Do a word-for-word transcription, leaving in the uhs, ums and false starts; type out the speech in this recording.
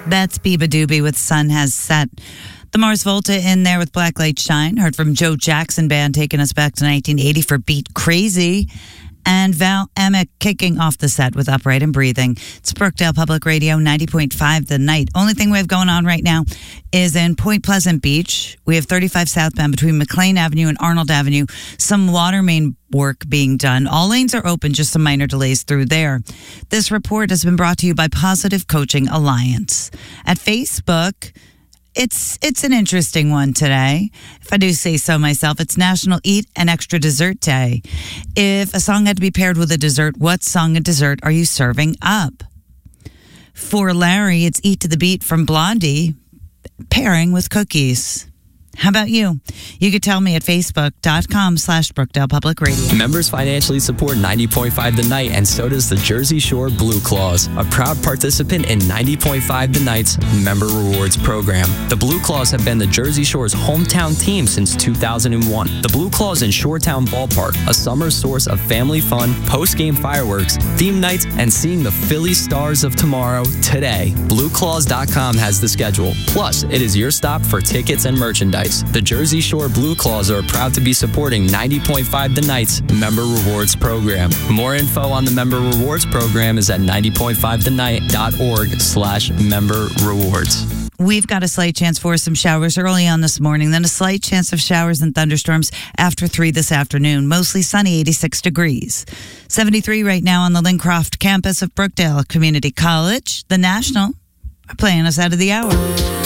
That's Biba Doobie with Sun Has Set. The Mars Volta in there with Black Light Shine. Heard from Joe Jackson Band taking us back to nineteen eighty for Beat Crazy. And Val Emmett kicking off the set with Upright and Breathing. It's Brookdale Public Radio, ninety point five The Night. Only thing we have going on right now is in Point Pleasant Beach. We have thirty-five southbound between McLean Avenue and Arnold Avenue. Some water main work being done. All lanes are open, just some minor delays through there. This report has been brought to you by Positive Coaching Alliance. At Facebook, It's it's an interesting one today. If I do say so myself, it's National Eat an Extra Dessert Day. If a song had to be paired with a dessert, what song and dessert are you serving up? For Larry, it's Eat to the Beat from Blondie, pairing with cookies. How about you? You could tell me at facebook.com slash Brookdale Public Radio. Members financially support ninety point five The Night, and so does the Jersey Shore Blue Claws, a proud participant in ninety point five The Night's Member Rewards program. The Blue Claws have been the Jersey Shore's hometown team since two thousand one. The Blue Claws in Shoretown Ballpark, a summer source of family fun, post-game fireworks, theme nights, and seeing the Philly Stars of tomorrow today. Blue Claws dot com has the schedule. Plus, it is your stop for tickets and merchandise. The Jersey Shore Blue Claws are proud to be supporting ninety point five The Night's Member Rewards program. More info on the Member Rewards program is at ninety point five the night dot org slash member rewards. We've got a slight chance for some showers early on this morning, then a slight chance of showers and thunderstorms after three this afternoon. Mostly sunny, eighty-six degrees. seventy-three right now on the Lincroft campus of Brookdale Community College. The National are playing us out of the hour.